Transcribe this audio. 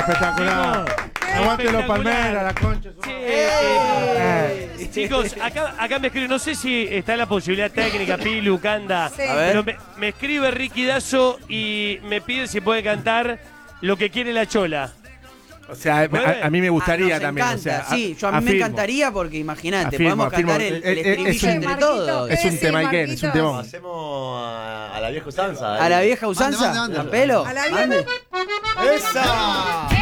espectacular. Aguante los Palmeras, la concha. Chicos, acá me escribe, no sé si está la posibilidad técnica, Pilu, Canda, pero me escribe Ricky Dazo y me pide si puede cantar Lo que quiere la Chola. O sea, a mí me gustaría también. Encanta. O sea, sí, yo a mí me encantaría porque imagínate, Afirmo, podemos cantar el estribillo entre Marquito. todos. Es un tema Iken, es un temón. Hacemos a la vieja usanza. ¿A la vieja usanza? Mande. ¿A pelo? A la vieja. ¡Esa!